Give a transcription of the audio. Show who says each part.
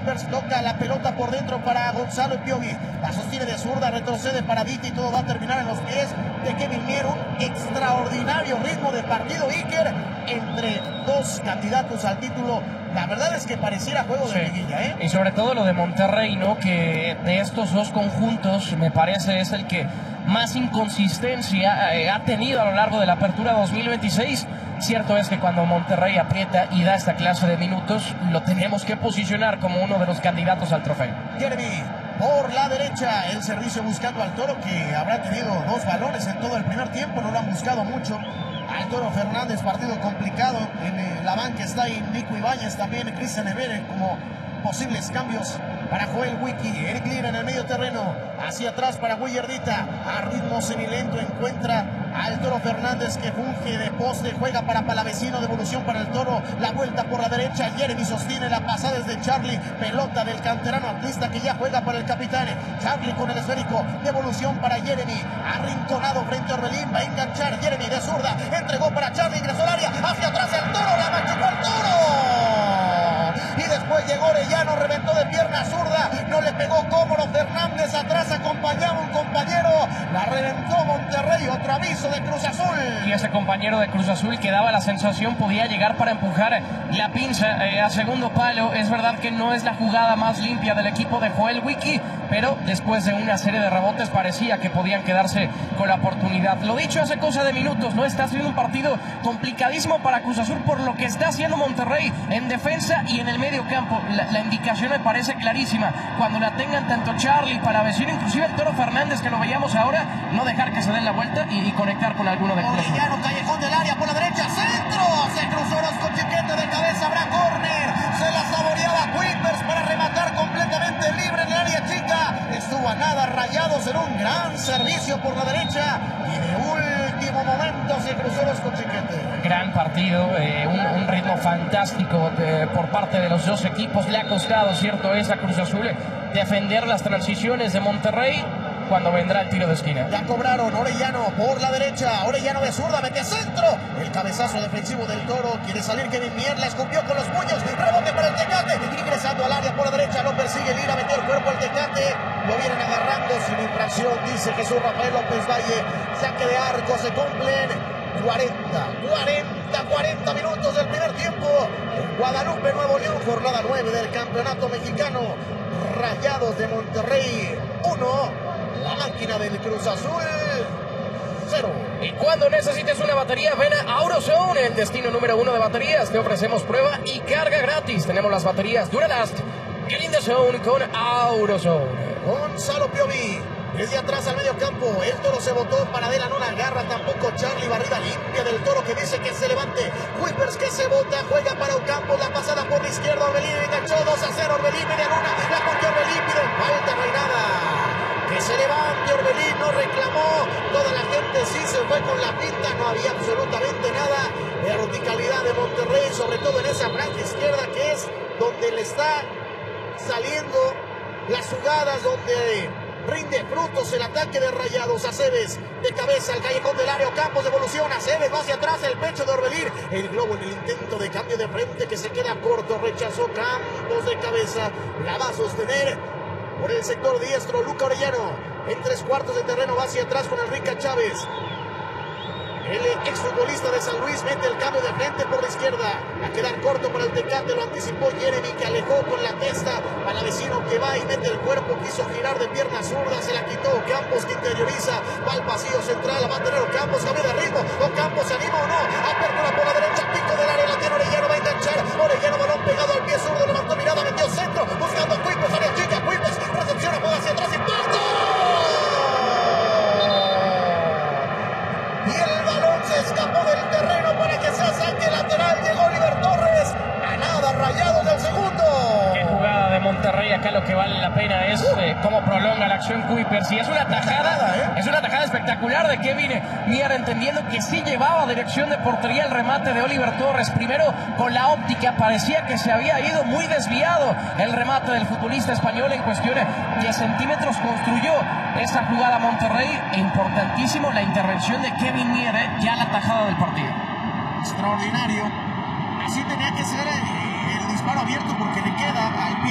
Speaker 1: Kuipers, toca la pelota por dentro para Gonzalo Piovi, la sostiene de zurda, retrocede para Viti, todo va a terminar en los pies de Kevin Mier. Un extraordinario ritmo de partido, Iker, entre dos candidatos al título. La verdad es que pareciera juego de liguilla, ¿eh?
Speaker 2: Y sobre todo lo de Monterrey, ¿no? Que de estos dos conjuntos me parece es el que más inconsistencia ha tenido a lo largo de la apertura 2026. Cierto es que cuando Monterrey aprieta y da esta clase de minutos, lo tenemos que posicionar como uno de los candidatos al trofeo.
Speaker 1: Jeremy por la derecha, el servicio buscando al Toro, que habrá tenido dos balones en todo el primer tiempo, no lo han buscado mucho. Al Toro Fernández, partido complicado. En la banca está ahí Nico Ibáñez, también Cristian Evere como posibles cambios para Joel Wiki. Eric Lir en el medio terreno, hacia atrás para Willardita, a ritmo semilento encuentra al Toro Fernández, que funge de poste, juega para Palavecino, devolución para el Toro, la vuelta por la derecha, Jeremy sostiene la pasada desde Charlie, pelota del canterano atlista que ya juega para el capitán, Charlie con el esférico, devolución para Jeremy, arrinconado frente a Orbelín, va a enganchar Jeremy de zurda, entregó para Charlie, ingresó al área, hacia atrás el Toro, la machucó el Toro, y después llegó Orellano, reventó de pierna zurda, no le pegó cómodo Fernández, atrás acompañaba un compañero, la reventó Monterrey, otro aviso de Cruz Azul.
Speaker 2: Y ese compañero de Cruz Azul que daba la sensación podía llegar para empujar la pinza a segundo palo. Es verdad que no es la jugada más limpia del equipo de Joel Wiki, pero después de una serie de rebotes parecía que podían quedarse con la oportunidad. Lo dicho hace cosa de minutos, no está siendo un partido complicadísimo para Cruz Azul por lo que está haciendo Monterrey en defensa y en el medio campo. La indicación me parece clarísima. Cuando la tengan tanto Charlie, Palavecino, inclusive el Toro Fernández que lo veíamos ahora, no dejar que se den la vuelta y conectar con alguno de Cruz Azul.
Speaker 1: Orellano, callejón del área por la derecha, centro, se cruzó Orozco Chiquete de cabeza, habrá córner, se la saboreaba Kuipers para rematar completamente libre en el área chica, estuvo a nada. Rayados en un gran servicio por la derecha y de último momento se cruzó Orozco Chiquete.
Speaker 2: Gran partido, un ritmo fantástico por parte de los dos equipos. Le ha costado, cierto es, a Cruz Azul defender las transiciones de Monterrey cuando vendrá el tiro de esquina.
Speaker 1: Ya cobraron, Orellano por la derecha, Orellano de zurda, mete centro, el cabezazo defensivo del Toro, quiere salir Kevin Mier, la escupió con los puños, rebote para el Tecate, ingresando al área por la derecha, lo persigue Lira, metió el cuerpo al Tecate, lo vienen agarrando sin infracción, dice Jesús Rafael López Valle, saque de arco, se cumplen 40 minutos del primer tiempo, en Guadalupe, Nuevo León, jornada 9 del campeonato mexicano, Rayados de Monterrey 1, la máquina del Cruz Azul 0.
Speaker 2: Y cuando necesites una batería, ven a AutoZone, el destino número 1 de baterías. Te ofrecemos prueba y carga gratis. Tenemos las baterías Duralast, Get in the Zone con AutoZone.
Speaker 1: Gonzalo Piovi, desde atrás al medio campo, el Toro se botó, Paradela no la agarra tampoco, Charlie, barrida limpia del Toro que dice que se levante, Kuipers que se bota, juega para Ocampo, la pasada por la izquierda, Orbelín enganchó 2-0, Orbelín media luna, la cogió Orbelín, pide falta, no hay nada. Que se levante Orbelín, no reclamó, toda la gente sí se fue con la pinta, no había absolutamente nada. Verticalidad de Monterrey, sobre todo en esa franja izquierda que es donde le está saliendo las jugadas, donde rinde frutos el ataque de Rayados. Aceves de cabeza al callejón del área, Campos devolución, Aceves va hacia atrás, el pecho de Orbelín, el globo en el intento de cambio de frente que se queda corto, rechazó Campos de cabeza, la va a sostener por el sector diestro, Luca Orellano, en 3/4 de terreno, va hacia atrás con Enrique Chávez. El exfutbolista de San Luis mete el cambio de frente por la izquierda, a quedar corto para el Tecate, lo anticipó Jeremy que alejó con la testa, Palavecino que va y mete el cuerpo, quiso girar de pierna zurda, se la quitó, Campos que interioriza, va al pasillo central, va a tener Campos, cambio de ritmo, Campos se anima o no, apertura por la derecha, pico del área, la tiene Orellano, va a enganchar, Orellano, balón pegado al pie zurdo, levantó mirada, metió centro, buscando a Kuipers, área chica, Kuipers, recepciona, juega hacia atrás y ¡parto! Y el balón se escapó del terreno para que sea saque lateral. Llegó Oliver Torres. A nada, Rayados del segundo.
Speaker 2: Qué jugada de Monterrey. Acá lo que vale la pena es cómo prolonga la acción Kuipers. Y es una tajada, es una tajada espectacular de Kevin Mier, entendiendo que sí llevaba dirección de portería el remate de Oliver Torres. Primero con la óptica parecía que se había ido muy desviado el remate del futbolista español. En cuestión de centímetros construyó esa jugada Monterrey. Importantísimo la intervención de Kevin Mier, ya la tajada del partido.
Speaker 1: Extraordinario. Así tenía que ser el disparo abierto porque le queda al pie.